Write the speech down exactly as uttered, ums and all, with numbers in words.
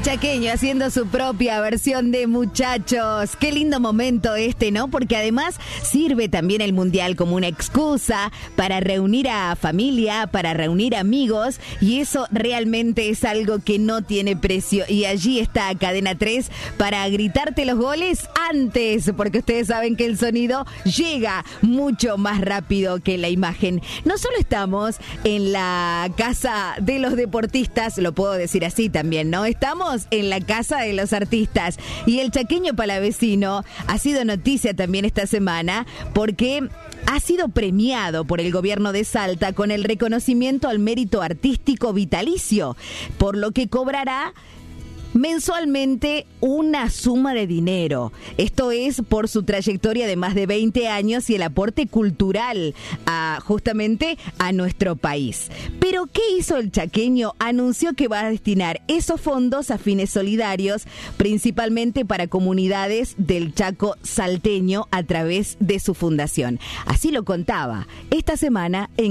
Chaqueño haciendo su propia versión de Muchachos. Qué lindo momento este, ¿no? Porque además sirve también el Mundial como una excusa para reunir a familia, para reunir amigos, y eso realmente es algo que no tiene precio. Y allí está Cadena tres para gritarte los goles antes, porque ustedes saben que el sonido llega mucho más rápido que la imagen. No solo estamos en la casa de los deportistas, lo puedo decir así también, ¿no? Estamos en la casa de los artistas, y el chaqueño palavecino ha sido noticia también esta semana porque ha sido premiado por el gobierno de Salta con el reconocimiento al mérito artístico vitalicio, por lo que cobrará mensualmente una suma de dinero. Esto es por su trayectoria de más de veinte años y el aporte cultural a, justamente a nuestro país. Pero ¿qué hizo el chaqueño? Anunció que va a destinar esos fondos a fines solidarios, principalmente para comunidades del Chaco salteño a través de su fundación. Así lo contaba esta semana en